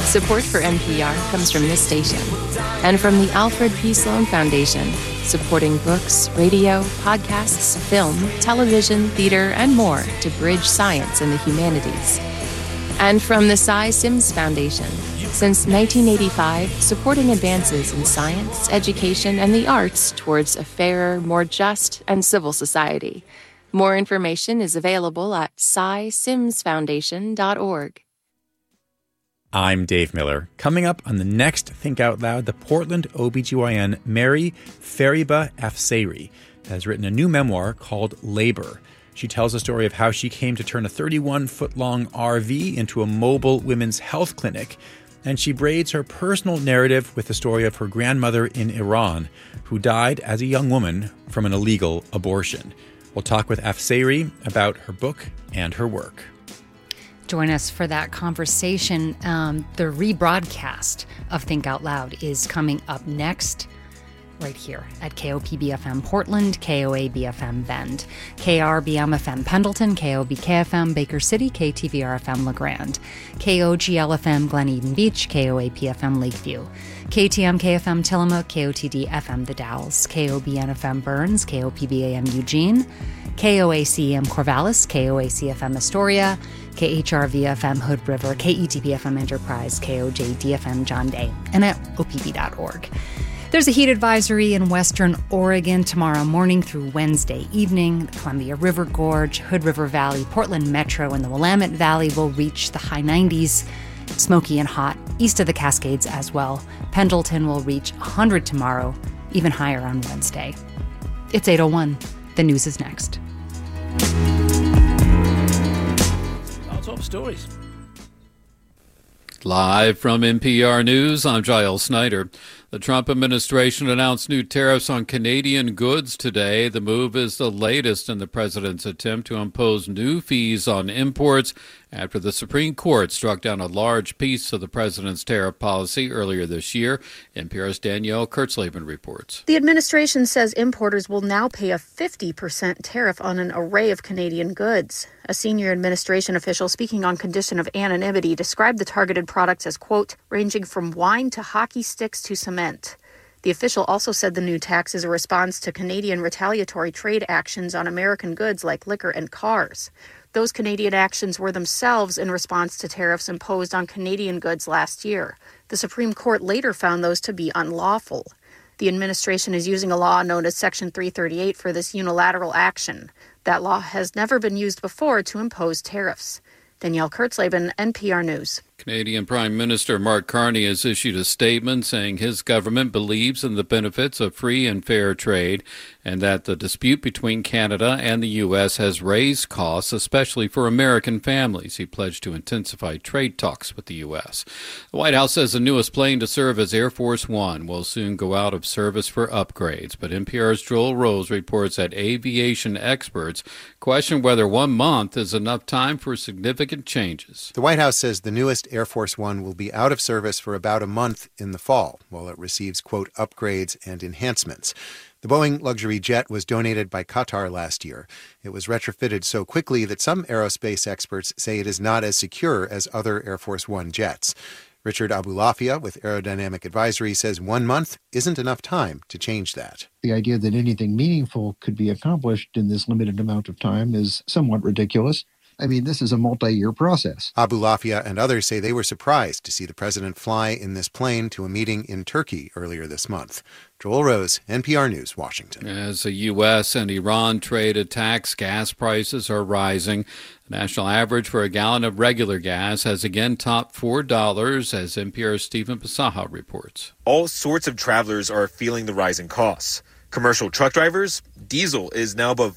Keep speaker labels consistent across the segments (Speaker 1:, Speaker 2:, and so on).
Speaker 1: Support for NPR comes from this station and from the Alfred P. Sloan Foundation, supporting books, radio, podcasts, film, television, theater, and more to bridge science and the humanities. And from the Cy Sims Foundation, since 1985, supporting advances in science, education, and the arts towards a fairer, more just, and civil society. More information is available at cysimsfoundation.org.
Speaker 2: I'm Dave Miller. Coming up on the next Think Out Loud, the Portland OBGYN Mary Fariba Afsari has written a new memoir called Labor. She tells the story of how she came to turn a 31-foot-long RV into a mobile women's health clinic, and she braids her personal narrative with the story of her grandmother in Iran, who died as a young woman from an illegal abortion. We'll talk with Afsari about her book and her work.
Speaker 3: Join us for that conversation. The rebroadcast of Think Out Loud is coming up next, right here at KOPB-FM Portland, KOAB-FM Bend, KRBM-FM Pendleton, KOBK-FM Baker City, KTVR-FM LeGrand, KOGL-FM Glen Eden Beach, KOAP-FM Lakeview, KTMK-FM Tillamook, KOTD-FM The Dalles, KOBN-FM Burns, KOPB-AM Eugene, KOAC-AM Corvallis, KOAC-FM Astoria, KHRV-FM Hood River, KETP-FM Enterprise, KOJD-FM John Day, and at opb.org. There's a heat advisory in western Oregon tomorrow morning through Wednesday evening. The Columbia River Gorge, Hood River Valley, Portland Metro, and the Willamette Valley will reach the high 90s, smoky and hot, east of the Cascades as well. Pendleton will reach 100 tomorrow, even higher on Wednesday. It's 8:01. The news is next.
Speaker 4: Top stories.
Speaker 5: Live from NPR News, I'm Giles Snyder. The Trump administration announced new tariffs on Canadian goods today. The move is the latest in the president's attempt to impose new fees on imports after the Supreme Court struck down a large piece of the president's tariff policy earlier this year. NPR's Danielle Kurtzleben reports.
Speaker 6: The administration says importers will now pay a 50% tariff on an array of Canadian goods. A senior administration official speaking on condition of anonymity described the targeted products as, quote, ranging from wine to hockey sticks to cement. The official also said the new tax is a response to Canadian retaliatory trade actions on American goods like liquor and cars. Those Canadian actions were themselves in response to tariffs imposed on Canadian goods last year. The Supreme Court later found those to be unlawful. The administration is using a law known as Section 338 for this unilateral action. That law has never been used before to impose tariffs. Danielle Kurtzleben, NPR News.
Speaker 5: Canadian Prime Minister Mark Carney has issued a statement saying his government believes in the benefits of free and fair trade and that the dispute between Canada and the U.S. has raised costs, especially for American families. He pledged to intensify trade talks with the U.S. The White House says the newest plane to serve as Air Force One will soon go out of service for upgrades, but NPR's Joel Rose reports that aviation experts question whether 1 month is enough time for significant changes.
Speaker 7: The White House says the newest Air Force One will be out of service for about a month in the fall, while it receives, quote, upgrades and enhancements. The Boeing luxury jet was donated by Qatar last year. It was retrofitted so quickly that some aerospace experts say it is not as secure as other Air Force One jets. Richard Abulafia with Aerodynamic Advisory says 1 month isn't enough time to change that.
Speaker 8: The idea that anything meaningful could be accomplished in this limited amount of time is somewhat ridiculous. I mean, this is a multi-year process.
Speaker 7: Abulafia and others say they were surprised to see the president fly in this plane to a meeting in Turkey earlier this month. Joel Rose, NPR News, Washington.
Speaker 5: As the U.S. and Iran trade attacks, gas prices are rising. The national average for a gallon of regular gas has again topped $4, as NPR's Stephen Pasaha reports.
Speaker 9: All sorts of travelers are feeling the rising costs. Commercial truck drivers, diesel is now above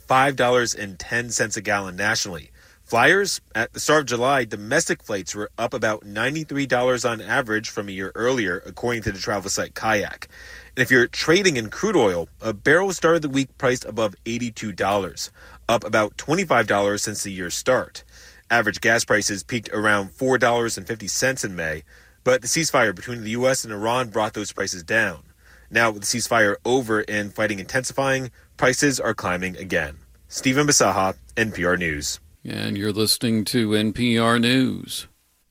Speaker 9: $5.10 a gallon nationally. Flyers, at the start of July, domestic flights were up about $93 on average from a year earlier, according to the travel site Kayak. And if you're trading in crude oil, a barrel started the week priced above $82, up about $25 since the year's start. Average gas prices peaked around $4.50 in May, but the ceasefire between the U.S. and Iran brought those prices down. Now, with the ceasefire over and fighting intensifying, prices are climbing again. Stephen Basaha, NPR News.
Speaker 5: And you're listening to NPR News.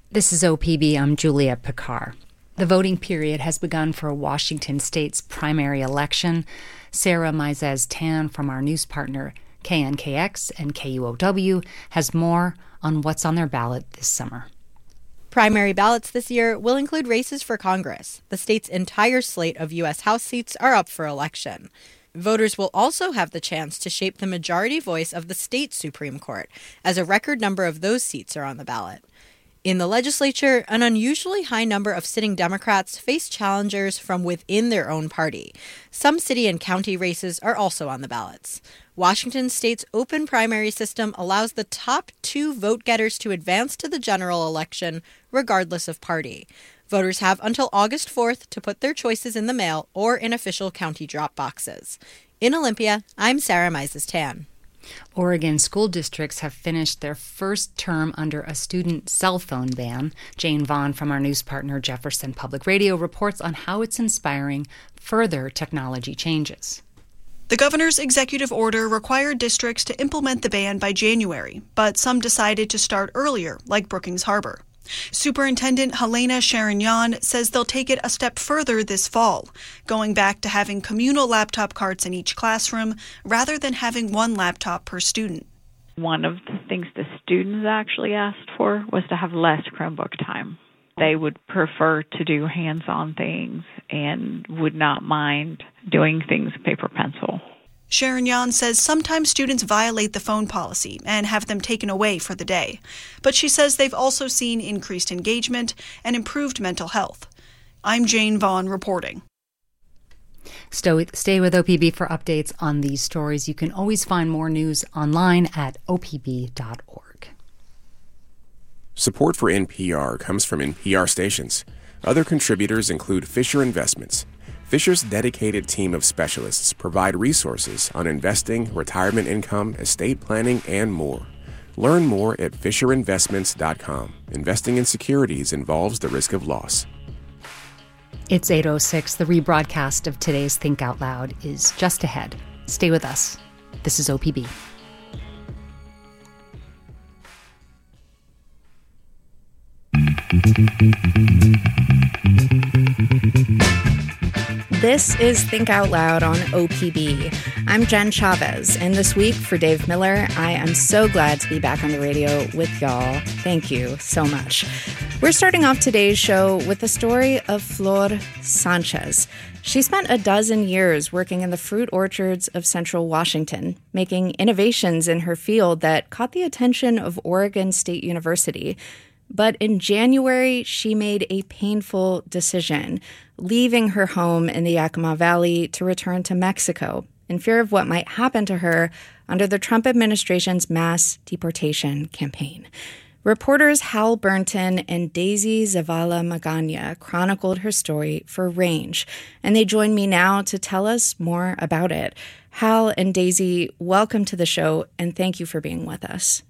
Speaker 3: This is OPB. I'm Juliette Picard. The voting period has begun for Washington State's primary election. Sarah Mizes Tan from our news partner KNKX and KUOW has more on what's on their ballot this summer.
Speaker 10: Primary ballots this year will include races for Congress. The state's entire slate of U.S. House seats are up for election. Voters will also have the chance to shape the majority voice of the state Supreme Court, as a record number of those seats are on the ballot. In the legislature, an unusually high number of sitting Democrats face challengers from within their own party. Some city and county races are also on the ballots. Washington State's open primary system allows the top 2 vote-getters to advance to the general election, regardless of party. Voters have until August 4th to put their choices in the mail or in official county drop boxes. In Olympia, I'm Sarah Mizes Tan.
Speaker 3: Oregon school districts have finished their first term under a student cell phone ban. Jane Vaughn from our news partner Jefferson Public Radio reports on how it's inspiring further technology changes.
Speaker 11: The governor's executive order required districts to implement the ban by January, but some decided to start earlier, like Brookings Harbor. Superintendent Helena Sharignan says they'll take it a step further this fall, going back to having communal laptop carts in each classroom rather than having one laptop per student.
Speaker 12: One of the things the students actually asked for was to have less Chromebook time. They would prefer to do hands-on things and would not mind doing things paper pencil.
Speaker 11: Sharignan says sometimes students violate the phone policy and have them taken away for the day. But she says they've also seen increased engagement and improved mental health. I'm Jane Vaughn reporting.
Speaker 3: Stay with OPB for updates on these stories. You can always find more news online at opb.org.
Speaker 13: Support for NPR comes from NPR stations. Other contributors include Fisher Investments. Fisher's dedicated team of specialists provide resources on investing, retirement income, estate planning, and more. Learn more at FisherInvestments.com. Investing in securities involves the risk of loss.
Speaker 3: It's 8:06. The rebroadcast of today's Think Out Loud is just ahead. Stay with us. This is OPB.
Speaker 14: This is Think Out Loud on OPB. I'm Jen Chavez, and this week for Dave Miller, I am so glad to be back on the radio with y'all. Thank you so much. We're starting off today's show with the story of Flor Sanchez. She spent a dozen years working in the fruit orchards of Central Washington, making innovations in her field that caught the attention of Oregon State University. But in January, she made a painful decision, leaving her home in the Yakima Valley to return to Mexico in fear of what might happen to her under the Trump administration's mass deportation campaign. Reporters Hal Burnton and Daisy Zavala Magana chronicled her story for Range, and they join me now to tell us more about it. Hal and Daisy, welcome to the show, and thank you for being with us.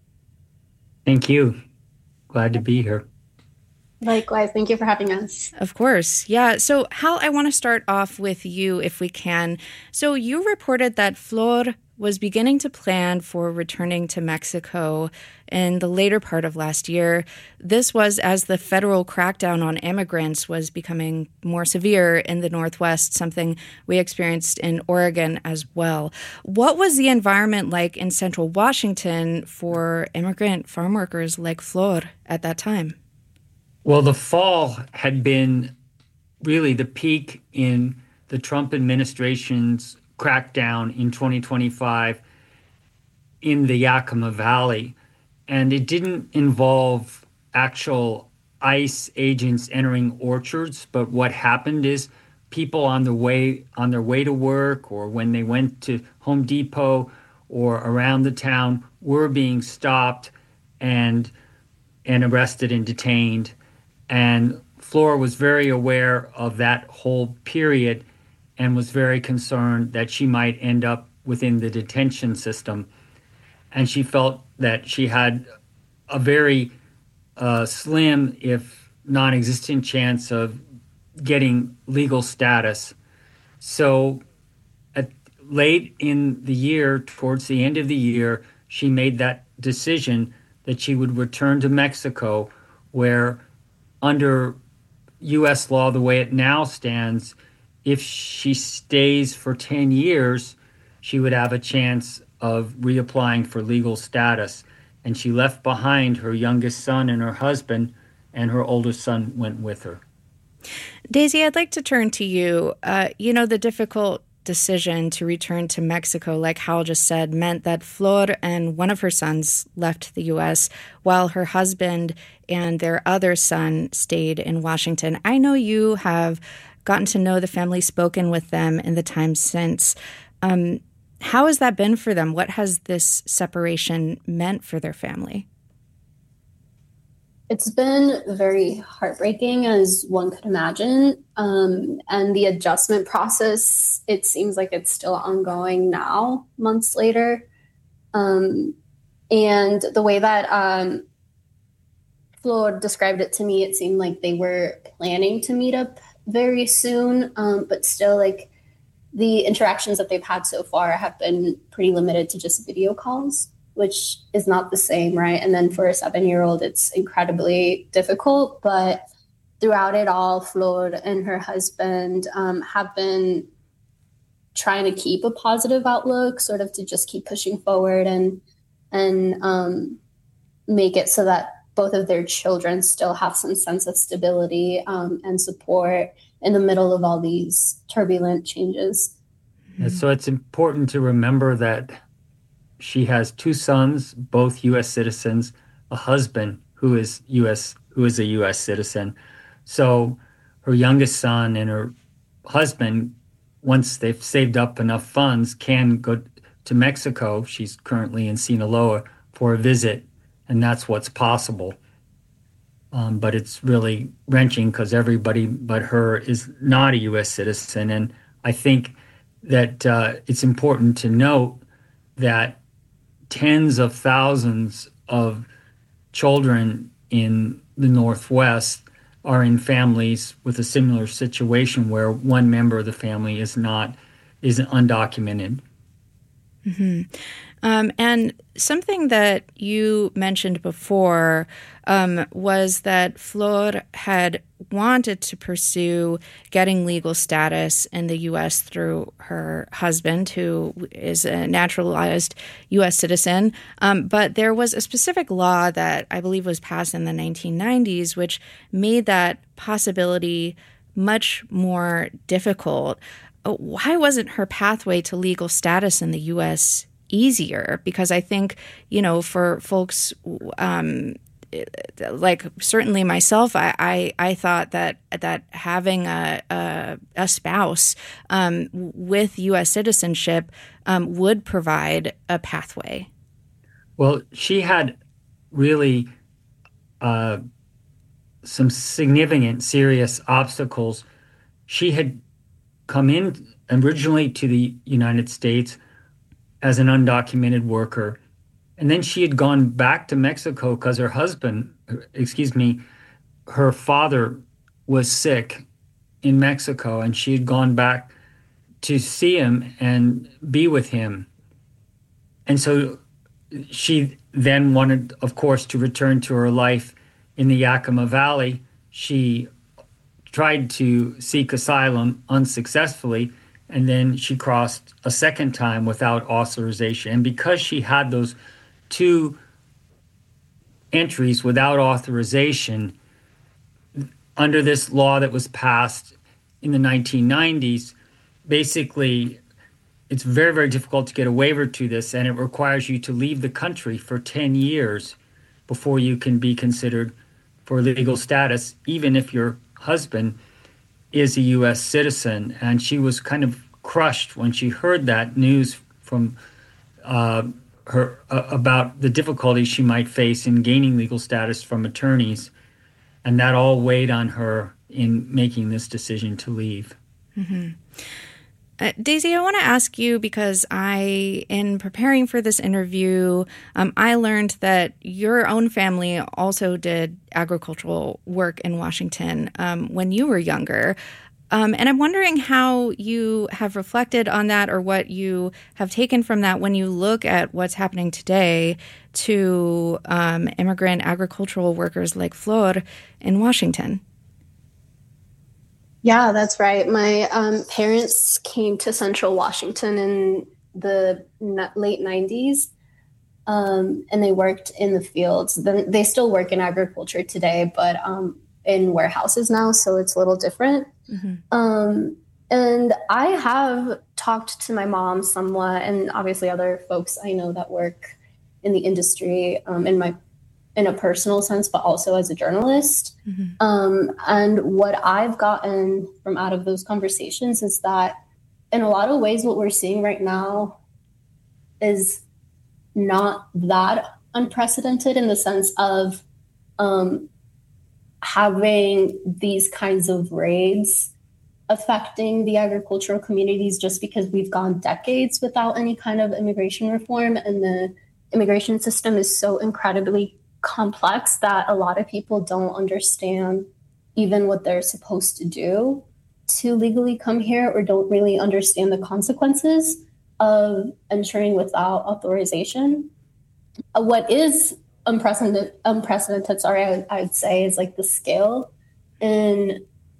Speaker 15: Thank you. Glad to be here.
Speaker 16: Likewise. Thank you for having us.
Speaker 14: Of course. Yeah. So, Hal, I want to start off with you, if we can. So you reported that Flor was beginning to plan for returning to Mexico in the later part of last year. This was as the federal crackdown on immigrants was becoming more severe in the Northwest, something we experienced in Oregon as well. What was the environment like in Central Washington for immigrant farm workers like Flor at that time?
Speaker 15: Well, the fall had been really the peak in the Trump administration's crackdown in 2025 in the Yakima Valley. And it didn't involve actual ICE agents entering orchards, but what happened is people on their way to work or when they went to Home Depot or around the town were being stopped and arrested and detained. And Flora was very aware of that whole period and was very concerned that she might end up within the detention system. And she felt that she had a very slim, if non-existent chance of getting legal status. So late in the year, towards the end of the year, she made that decision that she would return to Mexico, where under U.S. law, the way it now stands, if she stays for 10 years, she would have a chance of reapplying for legal status. And she left behind her youngest son and her husband, and her oldest son went with her.
Speaker 14: Daisy, I'd like to turn to you. The difficult decision to return to Mexico, like Hal just said, meant that Flor and one of her sons left the U.S., while her husband and their other son stayed in Washington. I know you have gotten to know the family, spoken with them in the time since. How has that been for them? What has this separation meant for their family?
Speaker 16: It's been very heartbreaking, as one could imagine. And the adjustment process, it seems like it's still ongoing now, months later. And the way that Flor described it to me, it seemed like they were planning to meet up very soon, but still, like, the interactions that they've had so far have been pretty limited to just video calls, which is not the same, right? And then for a 7-year-old, it's incredibly difficult. But throughout it all, Flor and her husband have been trying to keep a positive outlook, sort of to just keep pushing forward and make it so that both of their children still have some sense of stability and support in the middle of all these turbulent changes.
Speaker 15: And so it's important to remember that she has 2 sons, both U.S. citizens, a husband who is a U.S. citizen. So her youngest son and her husband, once they've saved up enough funds, can go to Mexico. She's currently in Sinaloa for a visit, and that's what's possible. But it's really wrenching because everybody but her is not a U.S. citizen. And I think that it's important to note that tens of thousands of children in the Northwest are in families with a similar situation where one member of the family is undocumented.
Speaker 14: Mm-hmm. And something that you mentioned before was that Flor had wanted to pursue getting legal status in the U.S. through her husband, who is a naturalized U.S. citizen. But there was a specific law that I believe was passed in the 1990s, which made that possibility much more difficult. Why wasn't her pathway to legal status in the U.S. easier? Because I think, for folks like certainly myself, I thought that having a spouse with U.S. citizenship would provide a pathway.
Speaker 15: Well, she had really some significant, serious obstacles. She had come in originally to the United States as an undocumented worker. And then she had gone back to Mexico because her father was sick in Mexico, and she had gone back to see him and be with him. And so she then wanted, of course, to return to her life in the Yakima Valley. She tried to seek asylum unsuccessfully, and then she crossed a second time without authorization. And because she had those 2 entries without authorization, under this law that was passed in the 1990s, basically it's very, very difficult to get a waiver to this, and it requires you to leave the country for 10 years before you can be considered for legal status, even if your husband is a U.S. citizen. And she was kind of crushed when she heard that news from her about the difficulties she might face in gaining legal status from attorneys. And that all weighed on her in making this decision to leave.
Speaker 14: Mm-hmm. Daisy, I want to ask you, because in preparing for this interview, I learned that your own family also did agricultural work in Washington when you were younger. And I'm wondering how you have reflected on that or what you have taken from that when you look at what's happening today to immigrant agricultural workers like Flor in Washington.
Speaker 16: Yeah, that's right. My parents came to Central Washington in the late 90s, and they worked in the fields. They still work in agriculture today, but in warehouses now, so it's a little different. Mm-hmm. And I have talked to my mom somewhat, and obviously other folks I know that work in the industry in a personal sense, but also as a journalist. Mm-hmm. And what I've gotten from out of those conversations is that in a lot of ways, what we're seeing right now is not that unprecedented in the sense of having these kinds of raids affecting the agricultural communities, just because we've gone decades without any kind of immigration reform, and the immigration system is so incredibly complex that a lot of people don't understand even what they're supposed to do to legally come here, or don't really understand the consequences of entering without authorization. What is unprecedented, I'd say, is like the scale and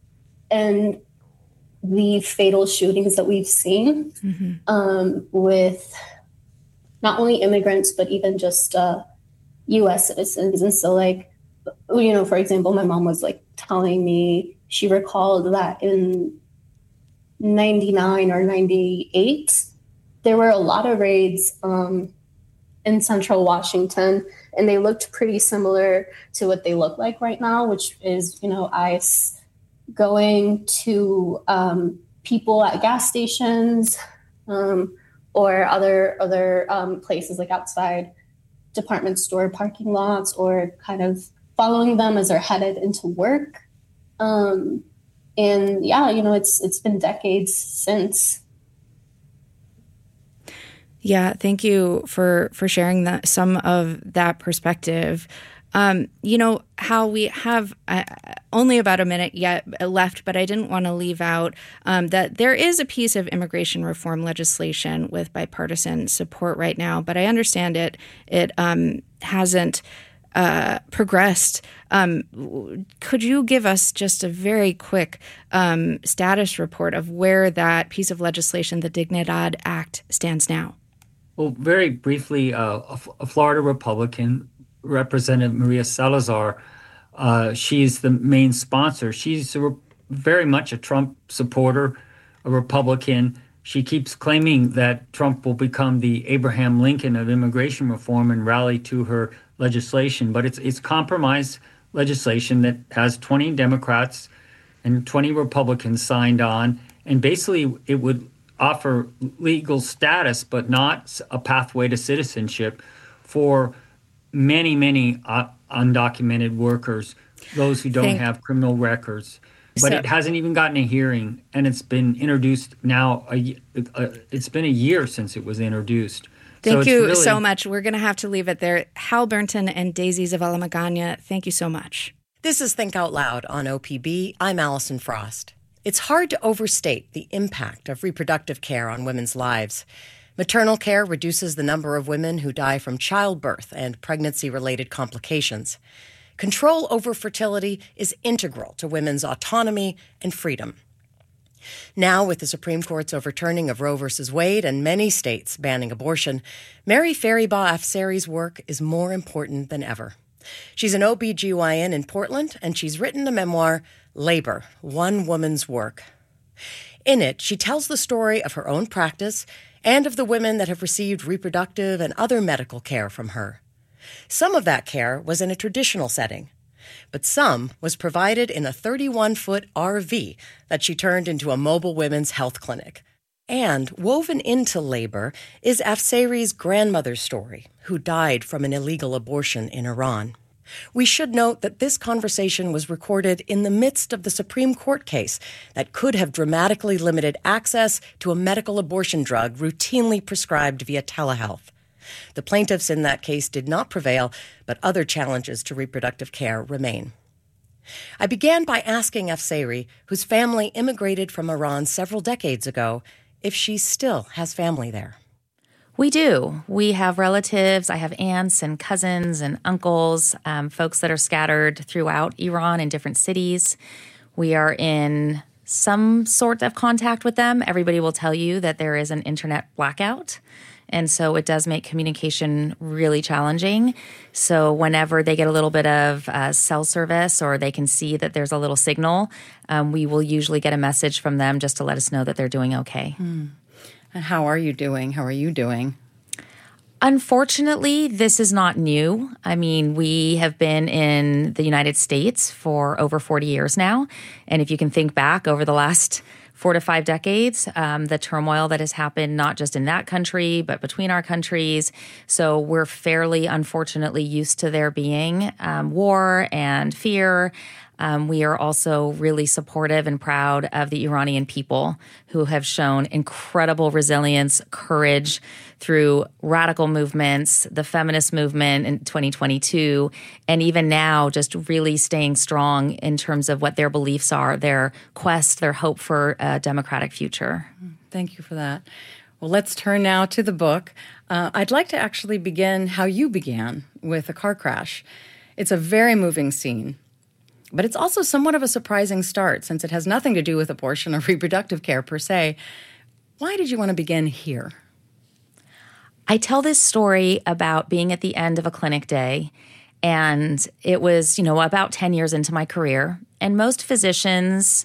Speaker 16: the fatal shootings that we've seen, mm-hmm. With not only immigrants, but even just U.S. citizens. And so, like, you know, for example, my mom was like telling me she recalled that in 99 or 98, there were a lot of raids in Central Washington, and they looked pretty similar to what they look like right now, which is, you know, ICE going to people at gas stations or other places like outside department store parking lots, or kind of following them as they're headed into work. And yeah, you know, it's been decades since.
Speaker 14: Yeah, thank you for sharing that, some of that perspective. You know, how we have only about a minute yet left, but I didn't want to leave out that there is a piece of immigration reform legislation with bipartisan support right now, but I understand it hasn't progressed. Could you give us just a very quick status report of where that piece of legislation, the Dignidad Act, stands now?
Speaker 15: Well, very briefly, a Florida Republican, Representative Maria Salazar, she's the main sponsor. She's very much a Trump supporter, a Republican. She keeps claiming that Trump will become the Abraham Lincoln of immigration reform and rally to her legislation. But it's compromise legislation that has 20 Democrats and 20 Republicans signed on. And basically, it would offer legal status, but not a pathway to citizenship for many, many undocumented workers, those who don't have criminal records. But it hasn't even gotten a hearing, and it's been introduced now. It's been a year since it was introduced.
Speaker 14: Thank you so much. We're going to have to leave it there. Hal Burnton and Daisy Zavala Magana, thank you so much.
Speaker 17: This is Think Out Loud on OPB. I'm Allison Frost. It's hard to overstate the impact of reproductive care on women's lives. Maternal care reduces the number of women who die from childbirth and pregnancy-related complications. Control over fertility is integral to women's autonomy and freedom. Now, with the Supreme Court's overturning of Roe v. Wade and many states banning abortion, Mary Faribaugh Afsari's work is more important than ever. She's an OBGYN in Portland, and she's written a memoir, Labor, One Woman's Work. In it, she tells the story of her own practice and of the women that have received reproductive and other medical care from her. Some of that care was in a traditional setting, but some was provided in a 31-foot RV that she turned into a mobile women's health clinic. And woven into Labor is Afsari's grandmother's story, who died from an illegal abortion in Iran. We should note that this conversation was recorded in the midst of the Supreme Court case that could have dramatically limited access to a medical abortion drug routinely prescribed via telehealth. The plaintiffs in that case did not prevail, but other challenges to reproductive care remain. I began by asking Afsari, whose family immigrated from Iran several decades ago, if she still has family there.
Speaker 1: We do. We have relatives. I have aunts and cousins and uncles, folks that are scattered throughout Iran in different cities. We are in some sort of contact with them. Everybody will tell you that there is an internet blackout. And so it does make communication really challenging. So whenever they get a little bit of cell service or they can see that there's a little signal, we will usually get a message from them just to let us know that they're doing okay.
Speaker 3: And how are you doing? How are you doing?
Speaker 1: Unfortunately, this is not new. I mean, we have been in the United States for over 40 years now. And if you can think back over the last 4 to 5 decades, the turmoil that has happened not just in that country, but between our countries. So we're fairly, unfortunately, used to there being war and fear. We are also really supportive and proud of the Iranian people who have shown incredible resilience, courage through radical movements, the feminist movement in 2022, and even now just really staying strong in terms of what their beliefs are, their quest, their hope for a democratic future.
Speaker 3: Thank you for that. Well, let's turn now to the book. I'd like to actually begin how you began, with a car crash. It's a very moving scene. But it's also somewhat of a surprising start, since it has nothing to do with abortion or reproductive care per se. Why did you want to begin here?
Speaker 1: I tell this story about being at the end of a clinic day, and it was, about 10 years into my career. And most physicians,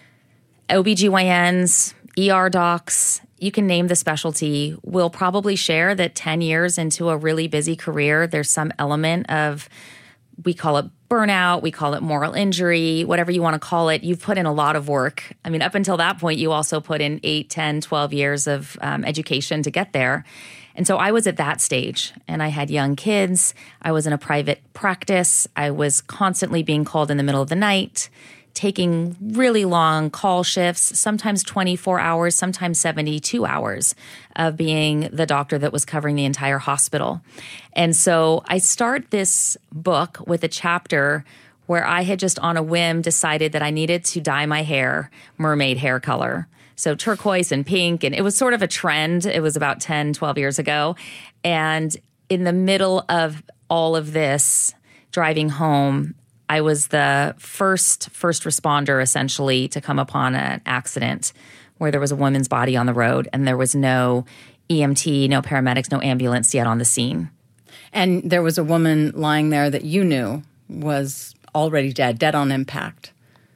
Speaker 1: OBGYNs, ER docs, you can name the specialty, will probably share that 10 years into a really busy career, there's some element of, we call it burnout, we call it moral injury, whatever you want to call it. You've put in a lot of work. I mean, up until that point, you also put in 8, 10, 12 years of education to get there. And so I was at that stage, and I had young kids. I was in a private practice. I was constantly being called in the middle of the night, taking really long call shifts, sometimes 24 hours, sometimes 72 hours of being the doctor that was covering the entire hospital. And so I start this book with a chapter where I had just on a whim decided that I needed to dye my hair mermaid hair color. So turquoise and pink, and it was sort of a trend. It was about 10, 12 years ago. And in the middle of all of this, driving home, I was the first responder, essentially, to come upon an accident where there was a woman's body on the road, and there was no EMT, no paramedics, no ambulance yet on the scene.
Speaker 3: And there was a woman lying there that you knew was already dead on impact.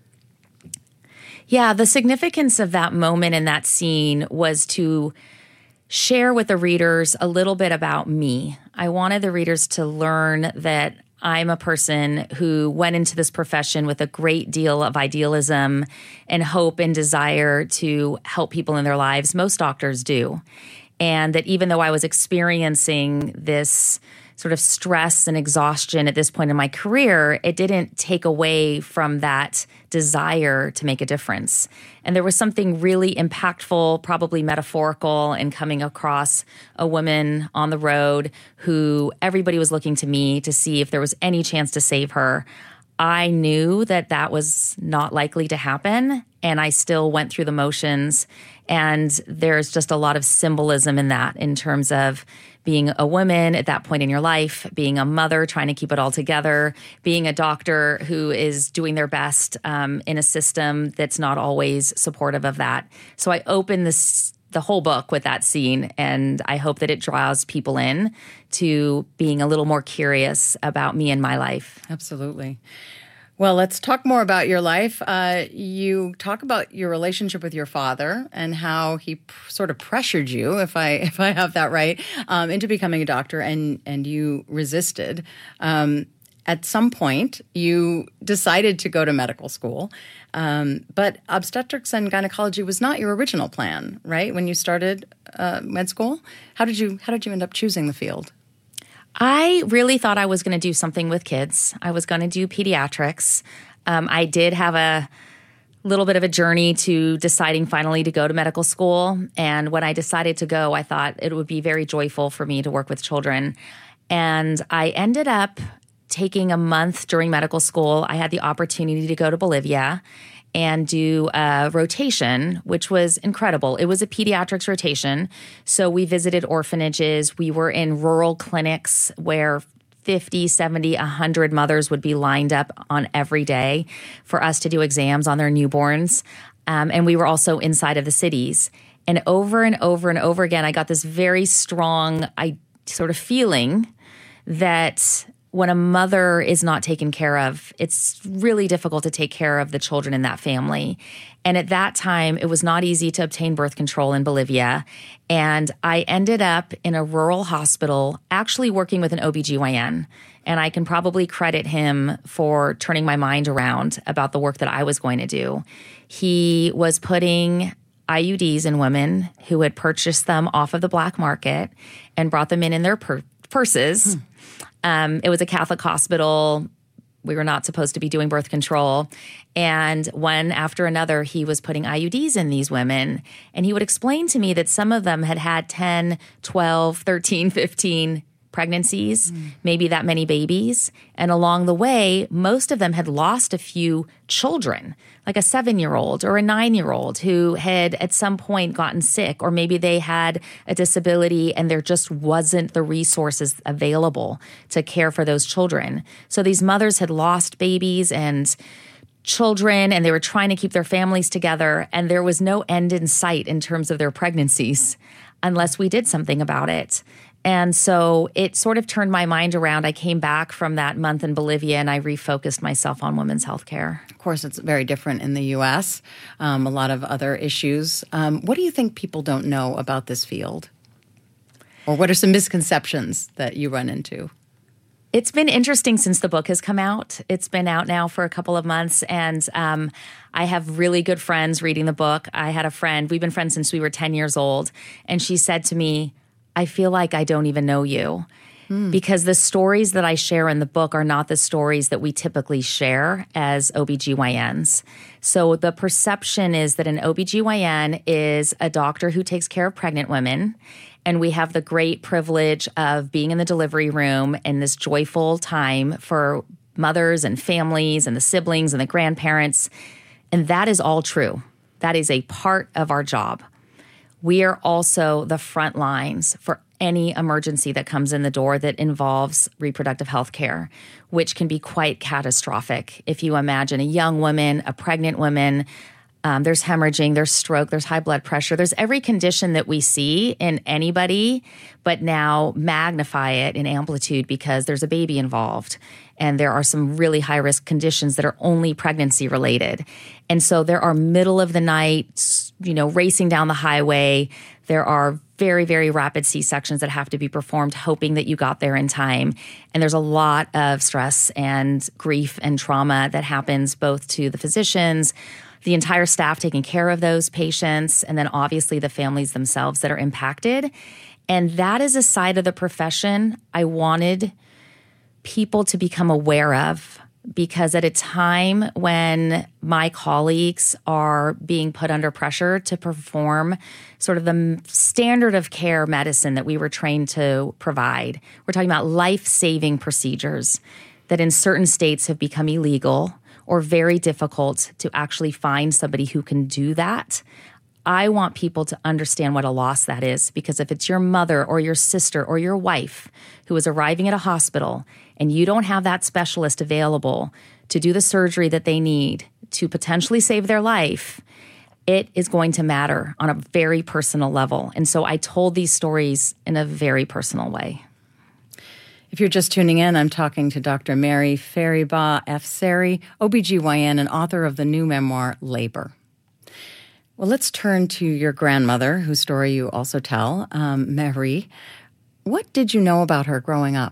Speaker 1: Yeah, the significance of that moment in that scene was to share with the readers a little bit about me. I wanted the readers to learn that I'm a person who went into this profession with a great deal of idealism and hope and desire to help people in their lives. Most doctors do. And that even though I was experiencing this sort of stress and exhaustion at this point in my career, it didn't take away from that desire to make a difference. And there was something really impactful, probably metaphorical, in coming across a woman on the road who everybody was looking to me to see if there was any chance to save her. I knew that that was not likely to happen, and I still went through the motions. And there's just a lot of symbolism in that, in terms of being a woman at that point in your life, being a mother trying to keep it all together, being a doctor who is doing their best in a system that's not always supportive of that. So I open the whole book with that scene, and I hope that it draws people in to being a little more curious about me and my life.
Speaker 3: Absolutely. Well, let's talk more about your life. You talk about your relationship with your father and how he sort of pressured you, if I have that right, into becoming a doctor, and you resisted. At some point, you decided to go to medical school, but obstetrics and gynecology was not your original plan, right? When you started med school, how did you end up choosing the field?
Speaker 1: I really thought I was going to do something with kids. I was going to do pediatrics. I did have a little bit of a journey to deciding finally to go to medical school. And when I decided to go, I thought it would be very joyful for me to work with children. And I ended up
Speaker 18: taking a month during medical school, I had the opportunity to go to Bolivia and do a rotation, which was incredible. It was a pediatrics rotation. So we visited orphanages. We were in rural clinics where 50, 70, 100 mothers would be lined up on every day for us to do exams on their newborns. And we were also inside of the cities. And over and over again, I got this very strong sort of feeling that when a mother is not taken care of, it's really difficult to take care of the children in that family. And at that time, it was not easy to obtain birth control in Bolivia. And I ended up in a rural hospital actually working with an OBGYN. And I can probably credit him for turning my mind around about the work that I was going to do. He was putting IUDs in women who had purchased them off of the black market and brought them in their purses. It was a Catholic hospital. We were not supposed to be doing birth control. And one after another, he was putting IUDs in these women. And he would explain to me that some of them had had 10, 12, 13, 15 pregnancies, maybe that many babies. And along the way, most of them had lost a few children, like a 7-year-old or a 9-year-old who had at some point gotten sick, or maybe they had a disability and there just wasn't the resources available to care for those children. So these mothers had lost babies and children, and they were trying to keep their families together, and there was no end in sight in terms of their pregnancies unless we did something about it. And so it sort of turned my mind around. I came back from that month in Bolivia and I refocused myself on women's health care.
Speaker 17: Of course, it's very different in the U.S., a lot of other issues. What do you think people don't know about this field? Or what are some misconceptions that you run into?
Speaker 18: It's been interesting since the book has come out. It's been out now for a couple of months, and I have really good friends reading the book. I had a friend, we've been friends since we were 10 years old, and she said to me, I feel like I don't even know you, because the stories that I share in the book are not the stories that we typically share as OBGYNs. So the perception is that an OBGYN is a doctor who takes care of pregnant women, and we have the great privilege of being in the delivery room in this joyful time for mothers and families and the siblings and the grandparents. And that is all true. That is a part of our job. We are also the front lines for any emergency that comes in the door that involves reproductive health care, which can be quite catastrophic. If you imagine a young woman, a pregnant woman, there's hemorrhaging, there's stroke, there's high blood pressure, there's every condition that we see in anybody, but now magnify it in amplitude because there's a baby involved. And there are some really high-risk conditions that are only pregnancy-related. And so there are middle of the night, racing down the highway. There are very, very rapid C-sections that have to be performed, hoping that you got there in time. And there's a lot of stress and grief and trauma that happens both to the physicians, the entire staff taking care of those patients, and then obviously the families themselves that are impacted. And that is a side of the profession I wanted people to become aware of, because at a time when my colleagues are being put under pressure to perform sort of the standard of care medicine that we were trained to provide, we're talking about life-saving procedures that in certain states have become illegal or very difficult to actually find somebody who can do that. I want people to understand what a loss that is, because if it's your mother or your sister or your wife who is arriving at a hospital and you don't have that specialist available to do the surgery that they need to potentially save their life, it is going to matter on a very personal level. And so I told these stories in a very personal way.
Speaker 17: If you're just tuning in, I'm talking to Dr. Mary Fariba Afsary, OBGYN and author of the new memoir, Labor. Well, let's turn to your grandmother, whose story you also tell, Mary. What did you know about her growing up?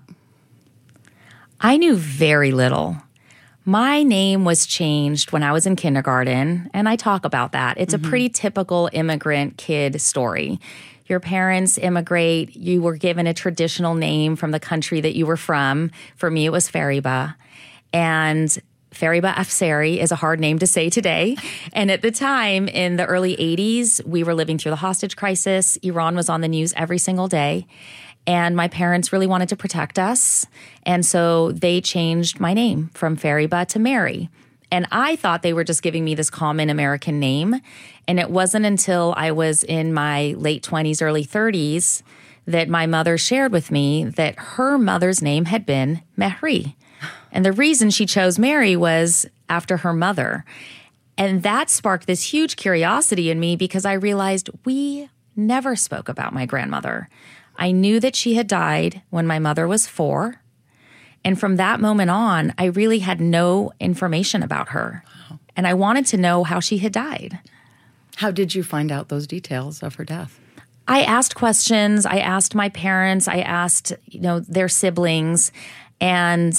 Speaker 18: I knew very little. My name was changed when I was in kindergarten, and I talk about that. It's a pretty typical immigrant kid story. Your parents immigrate, you were given a traditional name from the country that you were from. For me, it was Fariba. And Fariba Afsary is a hard name to say today. And at the time, in the early 80s, we were living through the hostage crisis. Iran was on the news every single day. And my parents really wanted to protect us. And so they changed my name from Fariba to Mary. And I thought they were just giving me this common American name. And it wasn't until I was in my late 20s, early 30s that my mother shared with me that her mother's name had been Mehri. And the reason she chose Mary was after her mother. And that sparked this huge curiosity in me because I realized we never spoke about my grandmother. I knew that she had died when my mother was 4. And from that moment on, I really had no information about her. Wow. And I wanted to know how she had died.
Speaker 17: How did you find out those details of her death?
Speaker 18: I asked questions. I asked my parents. I asked, their siblings. And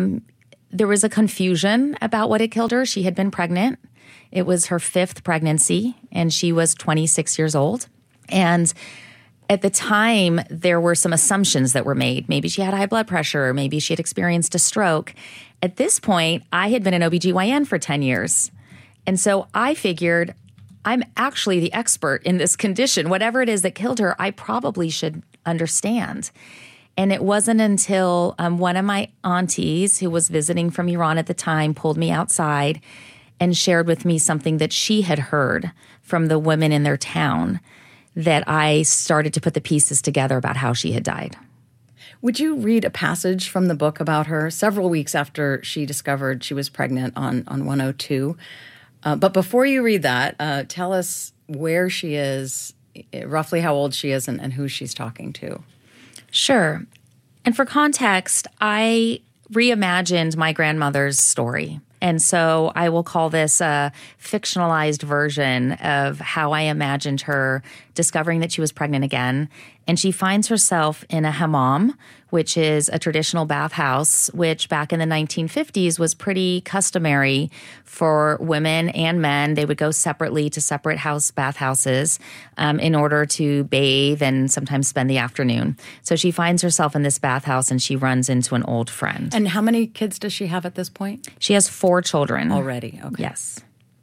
Speaker 18: there was a confusion about what had killed her. She had been pregnant. It was her 5th pregnancy, and she was 26 years old. And at the time, there were some assumptions that were made. Maybe she had high blood pressure, or maybe she had experienced a stroke. At this point, I had been an OBGYN for 10 years. And so I figured I'm actually the expert in this condition. Whatever it is that killed her, I probably should understand. And it wasn't until one of my aunties, who was visiting from Iran at the time, pulled me outside and shared with me something that she had heard from the women in their town that I started to put the pieces together about how she had died.
Speaker 17: Would you read a passage from the book about her several weeks after she discovered she was pregnant on 102? But before you read that, tell us where she is, roughly how old she is, and who she's talking to.
Speaker 18: Sure. And for context, I reimagined my grandmother's story. And so I will call this a fictionalized version of how I imagined her discovering that she was pregnant again. And she finds herself in a hammam, which is a traditional bathhouse, which back in the 1950s was pretty customary for women and men. They would go separately to separate bathhouses in order to bathe and sometimes spend the afternoon. So she finds herself in this bathhouse and she runs into an old friend.
Speaker 17: And how many kids does she have at this point?
Speaker 18: She has 4 children.
Speaker 17: Already, okay.
Speaker 18: Yes.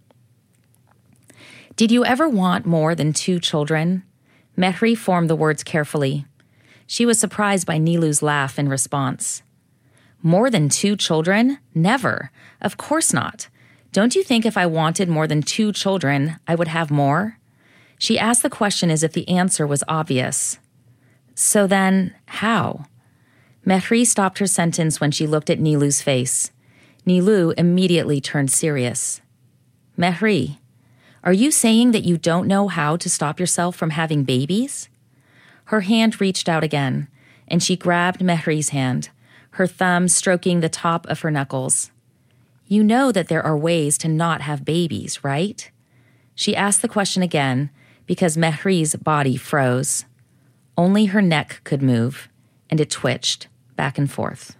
Speaker 18: Did you ever want more than 2 children? Mehri formed the words carefully. She was surprised by Nilu's laugh in response. More than 2 children? Never. Of course not. Don't you think if I wanted more than 2 children, I would have more? She asked the question as if the answer was obvious. So then, how? Mehri stopped her sentence when she looked at Nilu's face. Nilu immediately turned serious. Mehri, are you saying that you don't know how to stop yourself from having babies? Her hand reached out again, and she grabbed Mehri's hand, her thumb stroking the top of her knuckles. You know that there are ways to not have babies, right? She asked the question again because Mehri's body froze. Only her neck could move, and it twitched back and forth.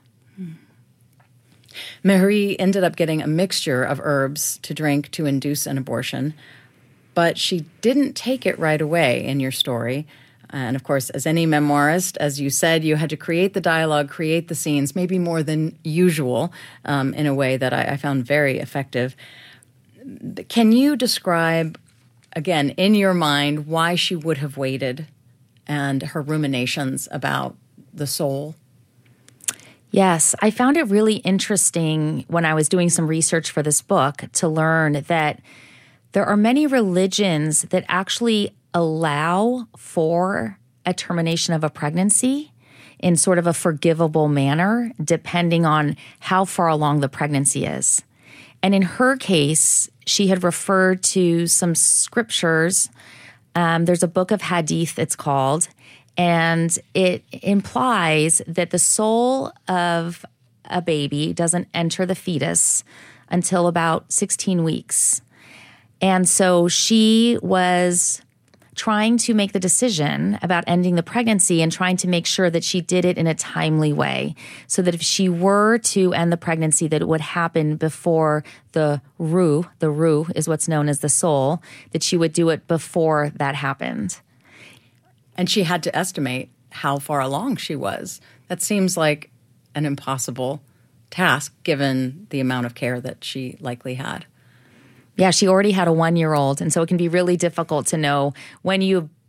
Speaker 17: Mehri ended up getting a mixture of herbs to drink to induce an abortion, but she didn't take it right away in your story. And of course, as any memoirist, as you said, you had to create the dialogue, create the scenes, maybe more than usual, in a way that I found very effective. Can you describe, again, in your mind, why she would have waited and her ruminations about the soul?
Speaker 18: Yes, I found it really interesting when I was doing some research for this book to learn that there are many religions that actually allow for a termination of a pregnancy in sort of a forgivable manner, depending on how far along the pregnancy is. And in her case, she had referred to some scriptures. There's a book of Hadith, it's called, and it implies that the soul of a baby doesn't enter the fetus until about 16 weeks. And so she was trying to make the decision about ending the pregnancy and trying to make sure that she did it in a timely way so that if she were to end the pregnancy, that it would happen before the ruh is what's known as the soul, that she would do it before that happened.
Speaker 17: And she had to estimate how far along she was. That seems like an impossible task given the amount of care that she likely had.
Speaker 18: Yeah, she already had a 1-year-old, and so it can be really difficult to know when you've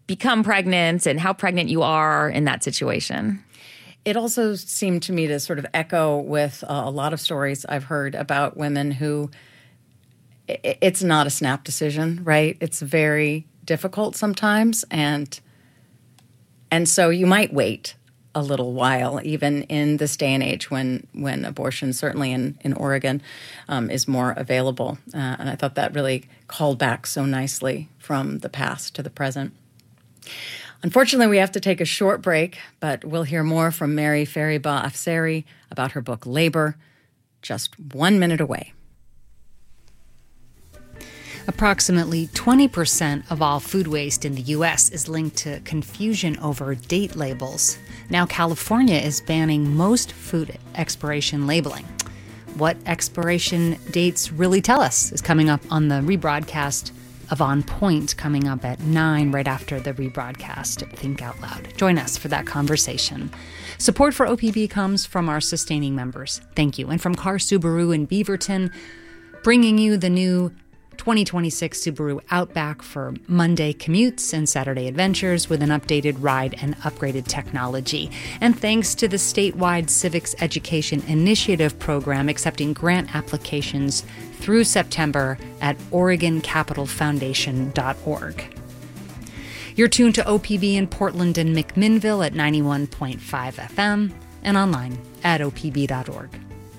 Speaker 18: become pregnant and how pregnant you are in that situation.
Speaker 17: It also seemed to me to sort of echo with a lot of stories I've heard about women who it's not a snap decision, right? It's very difficult sometimes, and so you might wait a little while, even in this day and age when abortion, certainly in Oregon, is more available. And I thought that really called back so nicely from the past to the present. Unfortunately, we have to take a short break, but we'll hear more from Mary Fariba Afsari about her book, Labor, just 1 minute away.
Speaker 3: Approximately 20% of all food waste in the U.S. is linked to confusion over date labels. Now, California is banning most food expiration labeling. What expiration dates really tell us is coming up on the rebroadcast of On Point, coming up at 9 right after the rebroadcast at Think Out Loud. Join us for that conversation. Support for OPB comes from our sustaining members. Thank you. And from Car Subaru in Beaverton, bringing you the new 2026 Subaru Outback for Monday commutes and Saturday adventures with an updated ride and upgraded technology. And thanks to the statewide Civics Education Initiative program accepting grant applications through September at OregonCapitalFoundation.org. You're tuned to OPB in Portland and McMinnville at 91.5 FM and online at opb.org.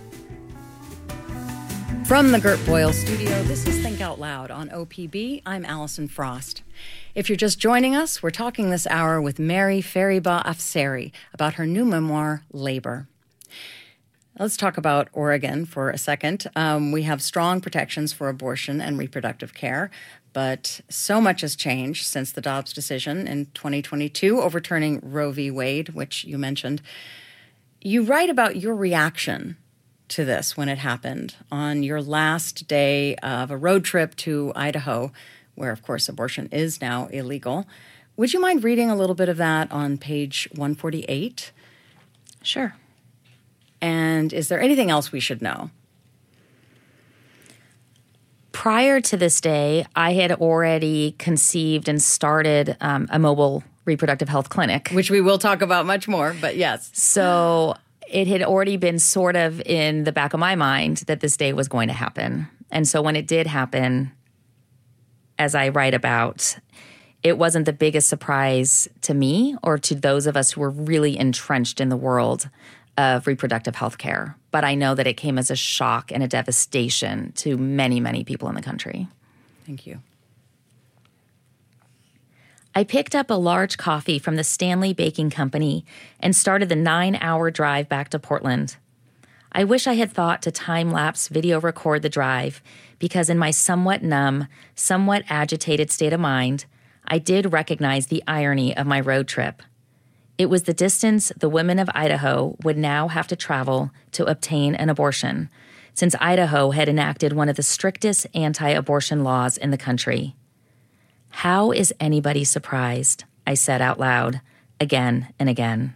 Speaker 17: From the Gert Boyle Studio, this is Think Out Loud on OPB. I'm Allison Frost. If you're just joining us, we're talking this hour with Mary Fariba Afsari about her new memoir, Labor. Let's talk about Oregon for a second. We have strong protections for abortion and reproductive care, but so much has changed since the Dobbs decision in 2022, overturning Roe v. Wade, which you mentioned. You write about your reaction to this when it happened on your last day of a road trip to Idaho, where, of course, abortion is now illegal. Would you mind reading a little bit of that on page 148?
Speaker 18: Sure.
Speaker 17: And is there anything else we should know?
Speaker 18: Prior to this day, I had already conceived and started a mobile reproductive health clinic.
Speaker 17: Which we will talk about much more, but yes.
Speaker 18: So it had already been sort of in the back of my mind that this day was going to happen. And so when it did happen, as I write about, it wasn't the biggest surprise to me or to those of us who were really entrenched in the world of reproductive health care. But I know that it came as a shock and a devastation to many, many people in the country.
Speaker 17: Thank you.
Speaker 18: I picked up a large coffee from the Stanley Baking Company and started the 9-hour drive back to Portland. I wish I had thought to time-lapse video record the drive because in my somewhat numb, somewhat agitated state of mind, I did recognize the irony of my road trip. It was the distance the women of Idaho would now have to travel to obtain an abortion, since Idaho had enacted one of the strictest anti-abortion laws in the country. How is anybody surprised? I said out loud, again and again.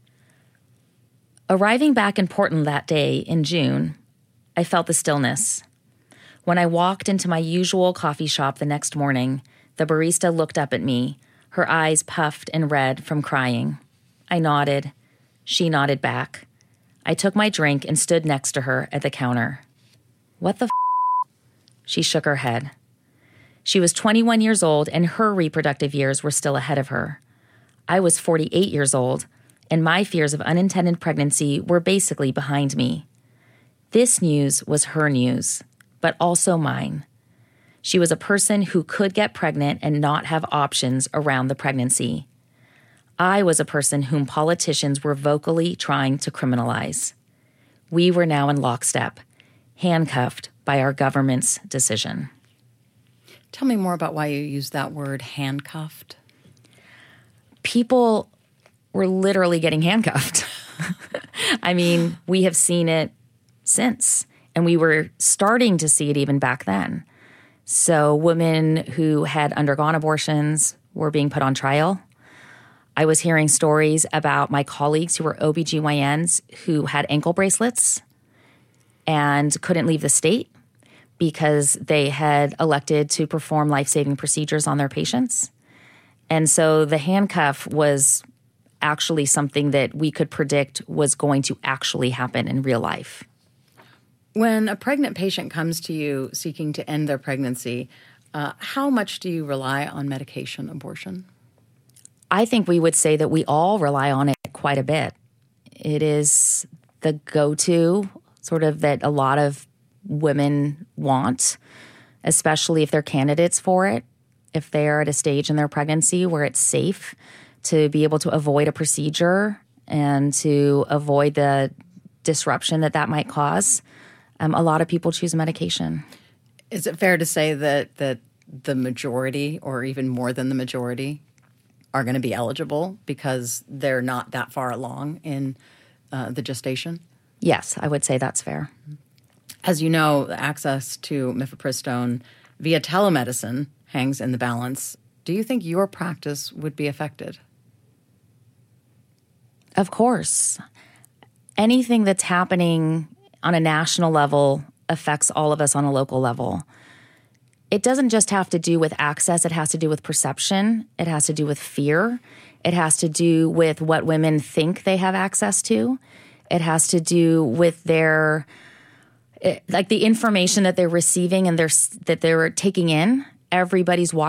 Speaker 18: Arriving back in Portland that day in June, I felt the stillness. When I walked into my usual coffee shop the next morning, the barista looked up at me, her eyes puffed and red from crying. I nodded. She nodded back. I took my drink and stood next to her at the counter. What the f***? She shook her head. She was 21 years old, and her reproductive years were still ahead of her. I was 48 years old, and my fears of unintended pregnancy were basically behind me. This news was her news, but also mine. She was a person who could get pregnant and not have options around the pregnancy. I was a person whom politicians were vocally trying to criminalize. We were now in lockstep, handcuffed by our government's decision.
Speaker 17: Tell me more about why you used that word, handcuffed.
Speaker 18: People were literally getting handcuffed. I mean, we have seen it since, and we were starting to see it even back then. So women who had undergone abortions were being put on trial. I was hearing stories about my colleagues who were OBGYNs who had ankle bracelets and couldn't leave the state because they had elected to perform life-saving procedures on their patients. And so the handcuff was actually something that we could predict was going to actually happen in real life.
Speaker 17: When a pregnant patient comes to you seeking to end their pregnancy, how much do you rely on medication abortion?
Speaker 18: I think we would say that we all rely on it quite a bit. It is the go-to sort of that a lot of women want, especially if they're candidates for it, if they're at a stage in their pregnancy where it's safe to be able to avoid a procedure and to avoid the disruption that might cause. A lot of people choose medication.
Speaker 17: Is it fair to say that the majority, or even more than the majority, are going to be eligible because they're not that far along in the gestation?
Speaker 18: Yes, I would say that's fair.
Speaker 17: As you know, access to mifepristone via telemedicine hangs in the balance. Do you think your practice would be affected?
Speaker 18: Of course. Anything that's happening on a national level affects all of us on a local level. It doesn't just have to do with access. It has to do with perception. It has to do with fear. It has to do with what women think they have access to. It has to do with their, like the information that they're receiving and that they're taking in. Everybody's watching